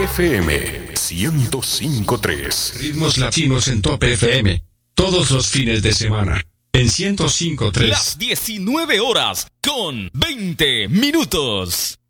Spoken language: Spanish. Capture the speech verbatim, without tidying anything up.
F M ciento cinco punto tres. Ritmos latinos en Top F M. Todos los fines de semana. En ciento cinco punto tres. Las diecinueve horas con veinte minutos.